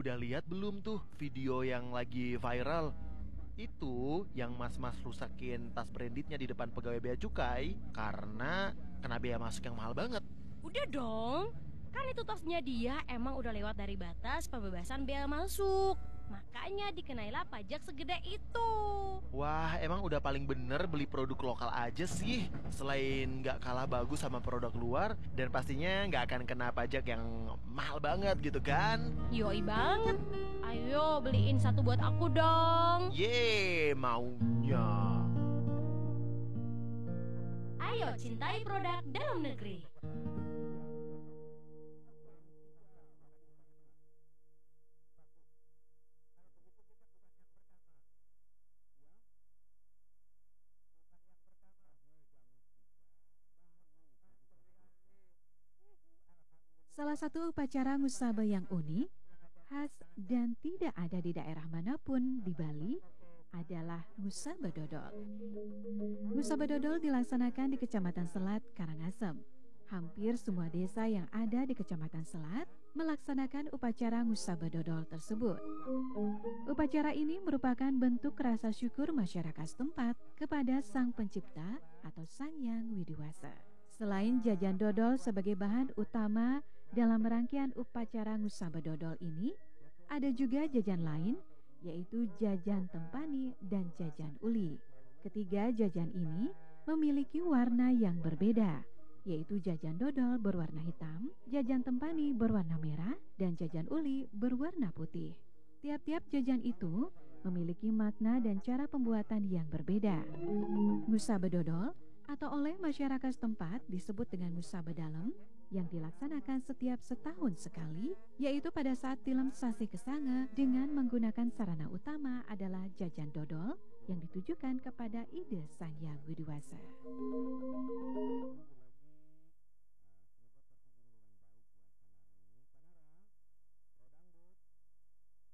Udah lihat belum tuh video yang lagi viral? Itu yang mas-mas rusakin tas brandednya di depan pegawai bea cukai karena kena bea masuk yang mahal banget. Udah dong, kan itu tasnya dia emang udah lewat dari batas pembebasan bea masuk. Makanya dikenailah pajak segede itu. Wah, emang udah paling bener beli produk lokal aja sih. Selain nggak kalah bagus sama produk luar, dan pastinya nggak akan kena pajak yang mahal banget gitu kan? Yoi banget. Ayo beliin satu buat aku dong. Yeay, maunya. Ayo cintai produk dalam negeri. Salah satu upacara ngusaba yang unik, khas dan tidak ada di daerah manapun di Bali adalah ngusaba dodol. Ngusaba dodol dilaksanakan di Kecamatan Selat, Karangasem. Hampir semua desa yang ada di Kecamatan Selat melaksanakan upacara ngusaba dodol tersebut. Upacara ini merupakan bentuk rasa syukur masyarakat setempat kepada Sang Pencipta atau Sang Yang Widiwasa. Selain jajan dodol sebagai bahan utama dalam rangkaian upacara ngusaba dodol ini, ada juga jajan lain, yaitu jajan tempani dan jajan uli. Ketiga jajan ini memiliki warna yang berbeda, yaitu jajan dodol berwarna hitam, jajan tempani berwarna merah, dan jajan uli berwarna putih. Tiap-tiap jajan itu memiliki makna dan cara pembuatan yang berbeda. Ngusaba dodol atau oleh masyarakat setempat disebut dengan ngusaba dalem yang dilaksanakan setiap setahun sekali, yaitu pada saat film Sasi Kesanga dengan menggunakan sarana utama adalah jajan dodol yang ditujukan kepada ide Sang Yang Widiwasa.